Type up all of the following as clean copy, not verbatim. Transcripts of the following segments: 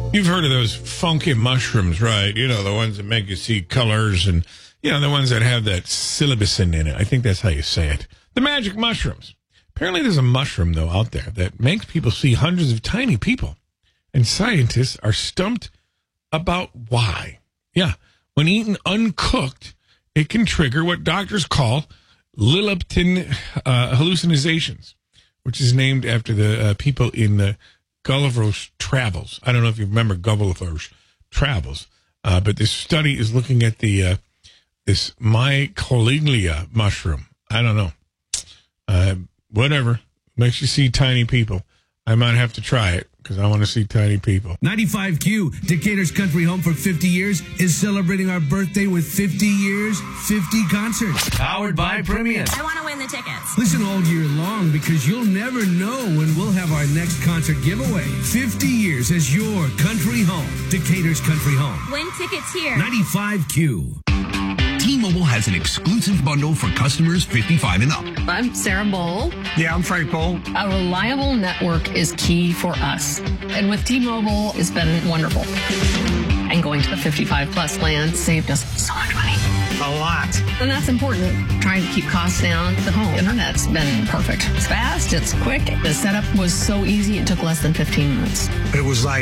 You've heard of those funky mushrooms, right? You know, the ones that make you see colors and, you know, the ones that have that psilocybin in it. I think that's how you say it. The magic mushrooms. Apparently there's a mushroom, though, out there that makes people see hundreds of tiny people. And scientists are stumped about why. Yeah, when eaten uncooked, it can trigger what doctors call Lilliputian hallucinations, which is named after the people in the Gulliver's Travels. I don't know if you remember Gulliver's Travels, but this study is looking at the this mycelium mushroom. I don't know. Whatever. Makes you see tiny people. I might have to try it because I want to see tiny people. 95Q, Decatur's country home for 50 years, is celebrating our birthday with 50 years, 50 concerts. Powered by Premium. I want to win the tickets. Listen all year long because you'll never know when we'll have our next concert giveaway. 50 years as your country home. Decatur's country home. Win tickets here. 95Q. T-Mobile has an exclusive bundle for customers 55 and up. I'm Sarah Bowl. Yeah, I'm Frank Bowl. A reliable network is key for us. And with T-Mobile, it's been wonderful. And going to the 55 plus plan saved us so much money. A lot. And that's important. Trying to keep costs down. The home internet's been perfect. It's fast, it's quick. The setup was so easy, it took less than 15 minutes. It was like,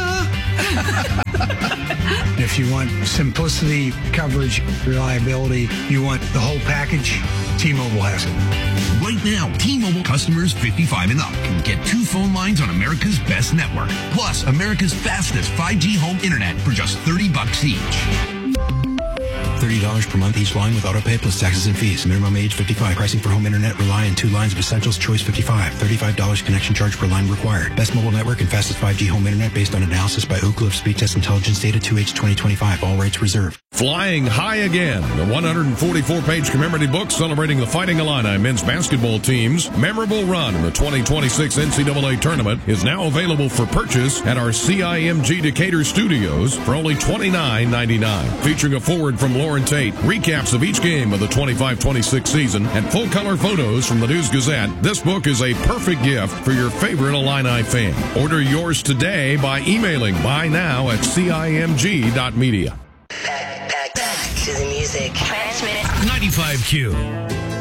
if you want simplicity, coverage, reliability, you want the whole package, T-Mobile has it. Right now, T-Mobile customers 55 and up can get 2 phone lines on America's best network, plus America's fastest 5G home internet for just $30 each. $30 per month each line with autopay plus taxes and fees. Minimum age 55. Pricing for home internet rely on 2 lines of Essentials Choice 55. $35 connection charge per line required. Best mobile network and fastest 5G home internet based on analysis by Oak Cliff Speed Test Intelligence Data 2H 2025. All rates reserved. Flying High Again, the 144-page commemorative book celebrating the Fighting Illini men's basketball team's memorable run in the 2026 NCAA tournament, is now available for purchase at our CIMG Decatur studios for only $29.99. Featuring a foreword from Lauren Tate, recaps of each game of the 25-26 season, and full-color photos from the News-Gazette, this book is a perfect gift for your favorite Illini fan. Order yours today by emailing buy-now@cimg.media. Back to the music. 95Q.